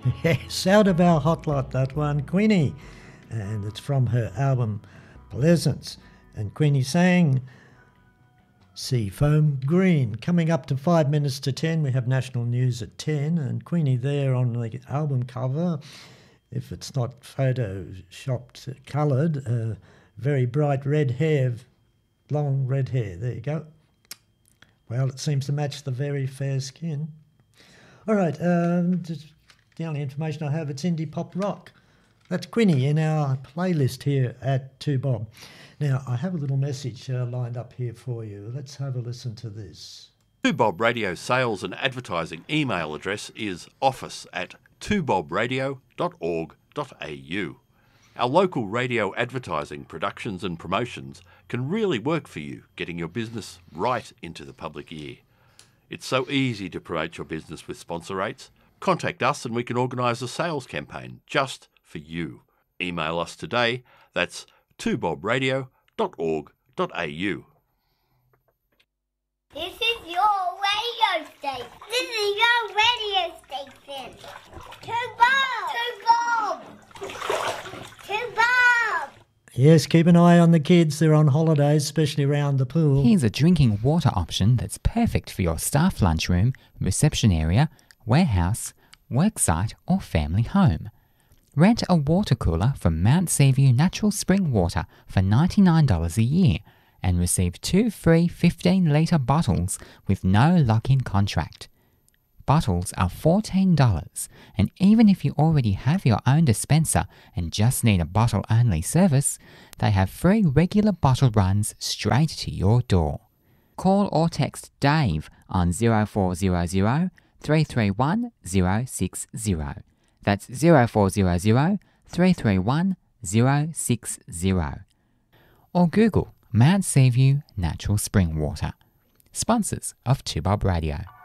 Yes, out of our hot lot, that one, Queenie. And it's from her album Pleasance. And Queenie sang Seafoam Green. Coming up to 5 minutes to 10, we have national news at 10. And Queenie there on the album cover, if it's not photoshopped coloured, very bright red hair, long red hair. There you go. Well, it seems to match the very fair skin. All right, just the only information I have, it's indie pop rock. That's Queenie in our playlist here at 2Bob. Now, I have a little message lined up here for you. Let's have a listen to this. 2Bob Radio sales and advertising email address is office@twobobradio.org.au. Our local radio advertising productions and promotions can really work for you, getting your business right into the public ear. It's so easy to promote your business with sponsor rates. Contact us and we can organise a sales campaign just for you. Email us today. That's 2bobradio.org.au. This is your radio station. This is your radio station. 2Bob! 2Bob! 2Bob! Yes, keep an eye on the kids. They're on holidays, especially around the pool. Here's a drinking water option that's perfect for your staff lunchroom, reception area, warehouse, worksite or family home. Rent a water cooler from Mount Seaview Natural Spring Water for $99 a year and receive 2 free 15-litre bottles with no lock-in contract. Bottles are $14, and even if you already have your own dispenser and just need a bottle-only service, they have free regular bottle runs straight to your door. Call or text Dave on 0400 331 060. That's 0400 331 060. Or Google Mount Seaview Natural Spring Water. Sponsors of 2Bob Radio.